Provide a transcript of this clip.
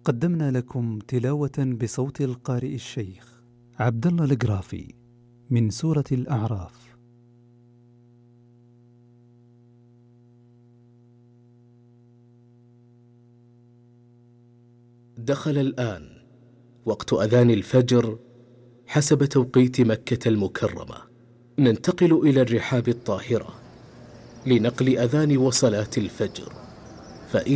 قدمنا لكم تلاوة بصوت القارئ الشيخ عبد الله القرافي من سورة الأعراف. دخل الآن وقت أذان الفجر حسب توقيت مكة المكرمة. ننتقل إلى الرحاب الطاهرة لنقل أذان وصلاة الفجر.